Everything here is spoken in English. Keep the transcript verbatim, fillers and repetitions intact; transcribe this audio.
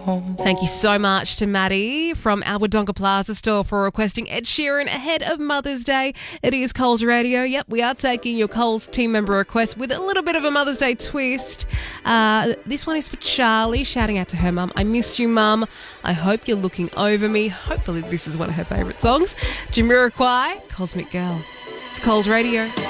home. Thank you so much to Maddie from our Wodonga Plaza store for requesting Ed Sheeran ahead of Mother's Day. It is Coles Radio. Yep, we are taking your Coles team member request with a little bit of a Mother's Day twist. Uh, this one is for Charlie, shouting out to her mum. I miss you, mum. I hope you're looking over me. Hopefully this is one of her favourite songs. Jamiroquai, Cosmic Girl. It's Coles Radio.